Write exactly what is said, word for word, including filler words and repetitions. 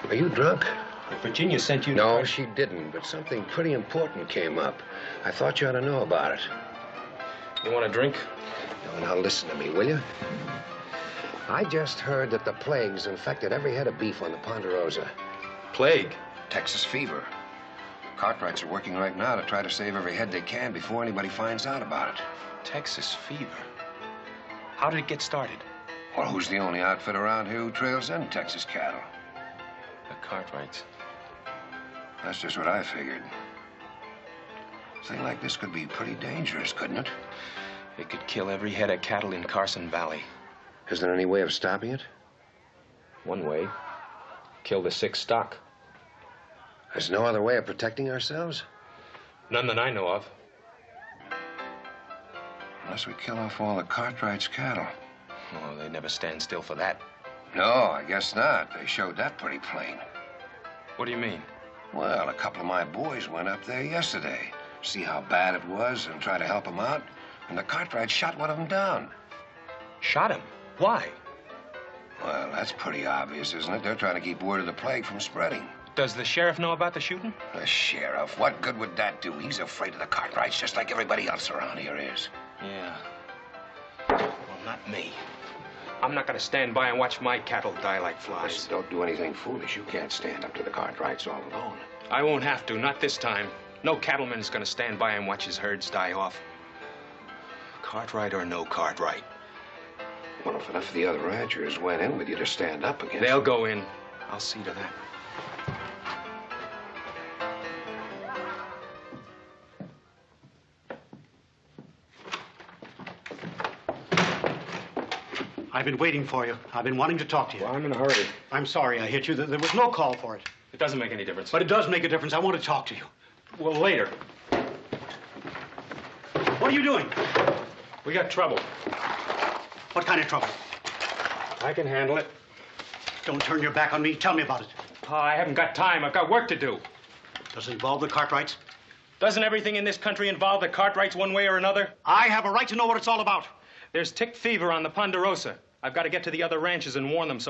Are you drunk? Virginia sent you to... No, she didn't, but something pretty important came up. I thought you ought to know about it. You want a drink? No, now listen to me, will you? I just heard that the plague's infected every head of beef on the Ponderosa. Plague? Texas fever. Cartwrights are working right now to try to save every head they can before anybody finds out about it. Texas fever? How did it get started? Well, who's the only outfit around here who trails in Texas cattle? The Cartwrights. That's just what I figured. A thing like this could be pretty dangerous, couldn't it? It could kill every head of cattle in Carson Valley. Is there any way of stopping it? One way. Kill the sick stock. There's no other way of protecting ourselves? None that I know of. Unless we kill off all the Cartwrights' cattle. Oh, they never stand still for that. No, I guess not. They showed that pretty plain. What do you mean? Well, a couple of my boys went up there yesterday. See how bad it was and try to help them out. And the Cartwrights shot one of them down. Shot him? Why? Well, that's pretty obvious, isn't it? They're trying to keep word of the plague from spreading. Does the sheriff know about the shooting? The sheriff? What good would that do? He's afraid of the Cartwrights just like everybody else around here is. Yeah. Well, not me. I'm not going to stand by and watch my cattle die like flies. Listen, don't do anything foolish. You can't stand up to the Cartwrights all alone. I won't have to, not this time. No cattleman's going to stand by and watch his herds die off. Cartwright or no Cartwright. Well, if enough of the other ranchers went in with you to stand up against They'll them. go in. I'll see to that. I've been waiting for you. I've been wanting to talk to you. Well, I'm in a hurry. I'm sorry I hit you. There was no call for it. It doesn't make any difference. But it does make a difference. I want to talk to you. Well, later. What are you doing? We got trouble. What kind of trouble? I can handle it. Don't turn your back on me. Tell me about it. Oh, I haven't got time. I've got work to do. Does it involve the Cartwrights? Doesn't everything in this country involve the Cartwrights one way or another? I have a right to know what it's all about. There's tick fever on the Ponderosa. I've got to get to the other ranches and warn them so